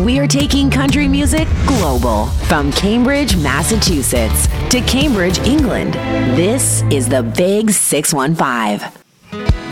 We're taking country music global. From Cambridge, Massachusetts to Cambridge, England. This is the Big 615.